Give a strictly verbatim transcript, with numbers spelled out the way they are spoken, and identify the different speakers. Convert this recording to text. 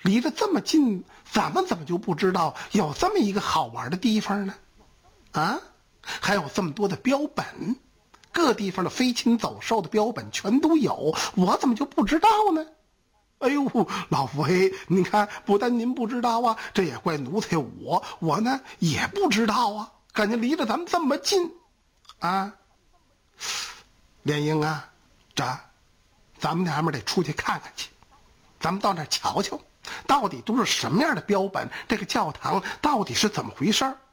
Speaker 1: 离着这么近，咱们怎么就不知道有这么一个好玩的地方呢？啊，还有这么多的标本，各地方的飞禽走兽的标本全都有，我怎么就不知道呢？哎呦，老佛爷，您看，不但您不知道啊，这也怪奴才我，我呢也不知道啊，感觉离着咱们这么近，啊，莲英啊，这，咱们娘们得出去看看去，咱们到那儿瞧瞧，到底都是什么样的标本，这个教堂到底是怎么回事儿？